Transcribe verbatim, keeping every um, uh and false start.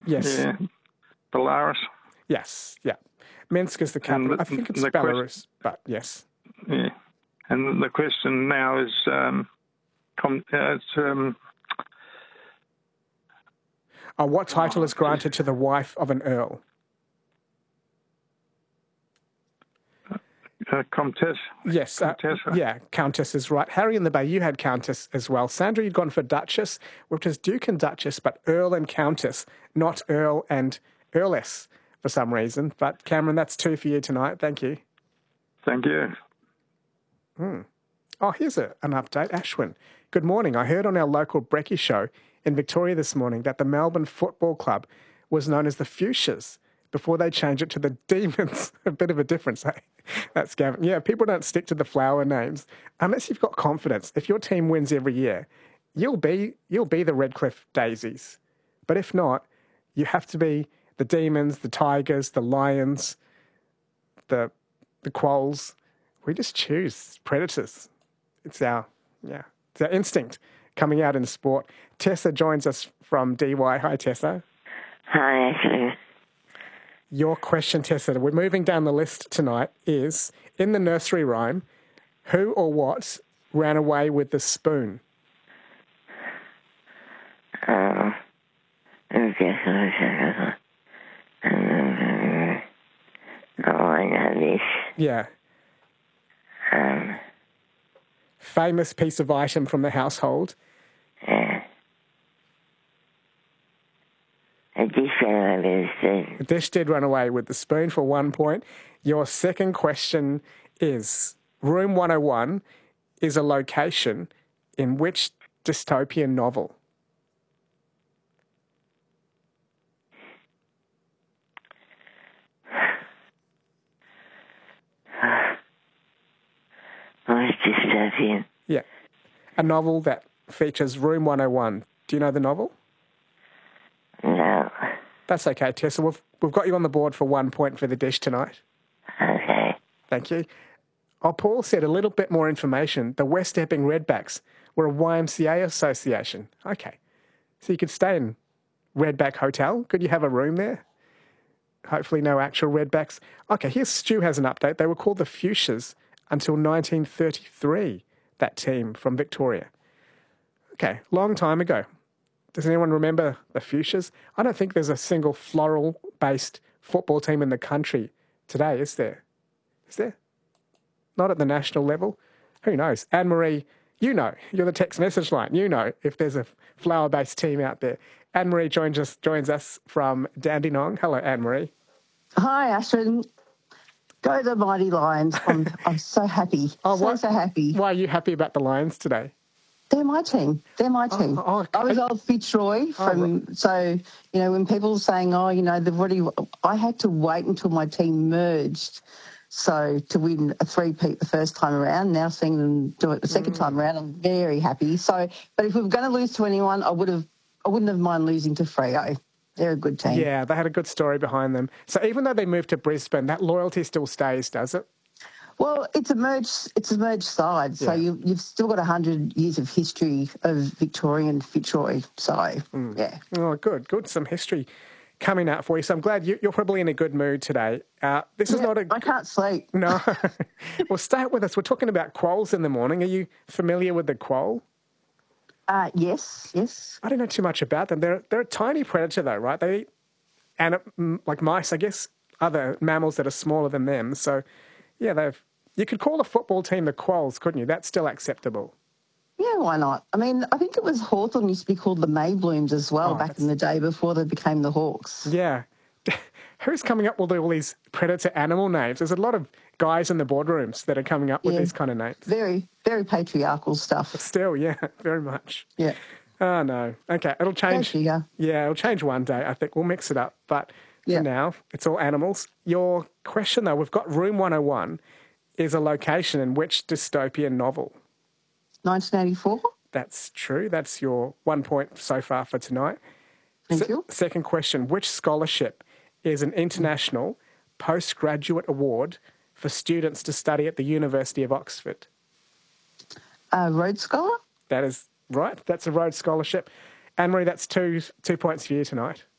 Yes. Yeah. Belarus. Yes, yeah. Minsk is the capital. the- I think it's the Belarus, quest- but yes. Yeah. And the question now is, um, com- uh, it's, um, Uh, what title Oh, is granted to the wife of an earl? uh, Comtesse. Yes. Uh, Countessa. yeah, Countess is right. Harry in the Bay, you had Countess as well. Sandra, you'd gone for Duchess, which is Duke and Duchess, but Earl and Countess, not Earl and Earless for some reason. But Cameron, that's two for you tonight. Thank you. Thank you. Hmm. Oh, here's a, an update. Ashwin, good morning. I heard on our local Brekkie show in Victoria this morning that the Melbourne Football Club was known as the Fuchsias before they changed it to the Demons. A bit of a difference, eh? That's Gavin. Yeah, people don't stick to the flower names unless you've got confidence. If your team wins every year, you'll be you'll be the Redcliffe Daisies. But if not, you have to be the Demons, the Tigers, the Lions, the the Quolls. We just choose Predators. It's our yeah, it's our instinct coming out in sport. Tessa joins us from D Y. Hi, Tessa. Hi, Ashley. Your question, Tessa, we're moving down the list tonight, is, in the nursery rhyme, who or what ran away with the spoon? Um, okay, so um, oh, I know this. Yeah. Um, Famous piece of item from the household. yeah. A dish ran away with the spoon. The dish did run away with the spoon for one point. Your second question is, Room one oh one is a location in which dystopian novel? What's dystopian? Yeah. A novel that features Room one oh one. Do you know the novel? No. That's okay, Tessa. We've, we've got you on the board for one point for the dish tonight. Okay. Thank you. Oh, Paul said a little bit more information. The West Epping Redbacks were a Y M C A association. Okay. So you could stay in Redback Hotel. Could you have a room there? Hopefully no actual Redbacks. Okay, here's Stu has an update. They were called the Fuchsias until nineteen thirty-three, that team from Victoria. Okay, long time ago. Does anyone remember the Fuchsias? I don't think there's a single floral-based football team in the country today, is there? Is there? Not at the national level? Who knows? Anne-Marie, you know. You're the text message line. You know if there's a flower-based team out there. Anne-Marie joins us, joins us from Dandenong. Hello, Anne-Marie. Hi, Ashton. Go the Mighty Lions. I'm, I'm so happy. Oh, so, why, so happy. Why are you happy about the Lions today? They're my team. They're my team. Oh, oh, okay. I was old Fitzroy from, Oh, right. so, you know, when people were saying, oh, you know, they've already, I had to wait until my team merged. So to win a three-peat the first time around, now seeing them do it the second Mm. time around, I'm very happy. So, but if we were going to lose to anyone, I would have, I wouldn't have mind losing to Freo. They're a good team. Yeah, they had a good story behind them. So even though they moved to Brisbane, that loyalty still stays, does it? Well, it's a merged, it's a merged side, so Yeah. you, you've still got one hundred years of history of Victorian Fitzroy. So, Mm. yeah. Oh, good, good. Some history coming out for you. So I'm glad you, you're probably in a good mood today. Uh, this is Yeah, not a... I can't sleep. No. Well, stay with us. We're talking about quolls in the morning. Are you familiar with the quoll? Uh, yes, yes. I don't know too much about them. They're they're a tiny predator, though, right? They eat, and like mice, I guess, other mammals that are smaller than them. So, yeah, they've. You could call a football team the Quolls, couldn't you? That's still acceptable. Yeah, why not? I mean, I think it was Hawthorn used to be called the Mayblooms as well Oh, back that's- in the day before they became the Hawks. Yeah. Who's coming up with all these predator animal names? There's a lot of guys in the boardrooms that are coming up with Yeah. these kind of names. Very, very patriarchal stuff. Still, yeah, very much. Yeah. Oh, no. Okay, it'll change. There you go. Yeah, it'll change one day. I think we'll mix it up. But for Yeah. now, it's all animals. Your question, though, we've got Room one oh one is a location in which dystopian novel? nineteen eighty-four. That's true. That's your one point so far for tonight. Thank Se- you. Second question, which scholarship is an international postgraduate award for students to study at the University of Oxford? Uh, Rhodes Scholar. That is right. That's a Rhodes Scholarship. Anne-Marie, that's two two points for you tonight.